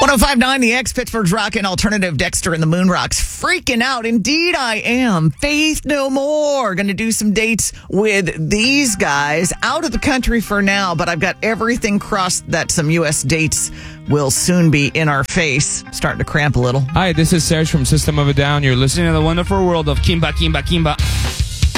105.9 The X, Pittsburgh's Rockin' Alternative. Dexter and the Moon Rocks freaking out. Indeed, I am. Faith No More. Going to do some dates with these guys. Out of the country for now, but I've got everything crossed that some U.S. dates will soon be in our face. Starting to cramp a little. Hi, this is Serge from System of a Down. You're listening to the wonderful world of Kimba, Kimba, Kimba.